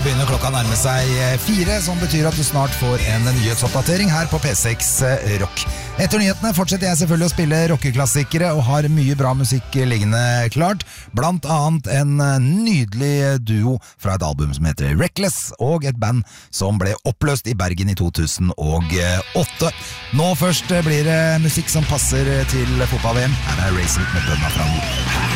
begynner klokka nærme seg 4, som betyr at du snart får en nyhetsoppdatering her på P6 Rock. Etter nyhetene fortsetter jeg selvfølgelig å spille rockeklassikere og har mye bra musikk liggende klart, blant annet en nydelig duo fra et album som heter Reckless, og et band som ble oppløst i Bergen i 2008. Nå først blir det musikk som passer til fotball-VM. Her er Racing med Bønna fra Nord.